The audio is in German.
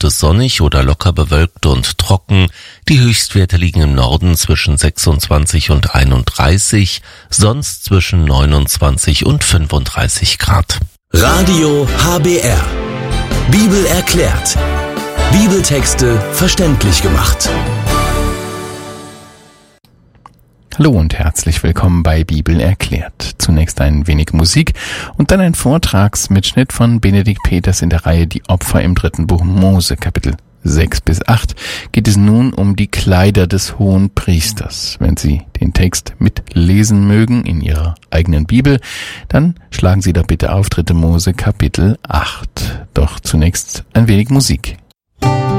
es sonnig oder locker bewölkt und trocken. Die Höchstwerte liegen im Norden zwischen 26 und 31, sonst zwischen 29 und 35 Grad. Radio HBR. Bibel erklärt. Bibeltexte verständlich gemacht. Hallo und herzlich willkommen bei Bibel erklärt. Zunächst ein wenig Musik und dann ein Vortragsmitschnitt von Benedikt Peters in der Reihe Die Opfer im 3. Buch Mose, Kapitel 6 bis 8, geht es nun um die Kleider des Hohenpriesters. Wenn Sie den Text mitlesen mögen in Ihrer eigenen Bibel, dann schlagen Sie da bitte auf 3. Mose, Kapitel 8. Doch zunächst ein wenig Musik.